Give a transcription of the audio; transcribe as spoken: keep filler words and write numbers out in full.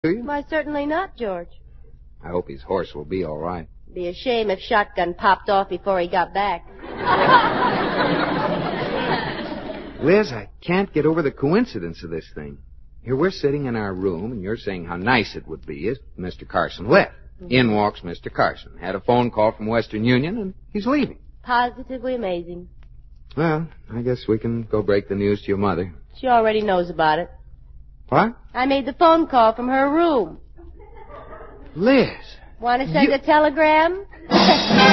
you? Why, certainly not, George. I hope his horse will be all right. Be a shame if Shotgun popped off before he got back. Liz, I can't get over the coincidence of this thing. Here we're sitting in our room, and you're saying how nice it would be if Mister Carson left. Mm-hmm. In walks Mister Carson. Had a phone call from Western Union, and he's leaving. Positively amazing. Well, I guess we can go break the news to your mother. She already knows about it. What? I made the phone call from her room. Liz. Want to send you... a telegram?